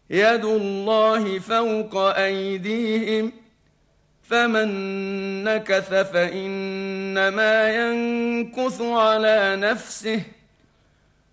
يد الله فوق أيديهم فمن نكث فإنما ينكث على نفسه